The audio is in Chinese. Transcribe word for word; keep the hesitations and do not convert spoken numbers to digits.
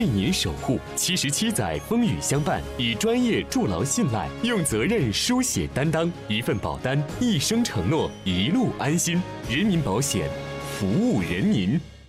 为您守护，七十七载风雨相伴，以专业筑牢信赖，用责任书写担当，一份保单，一生承诺，一路安心。人民保险，服务人民。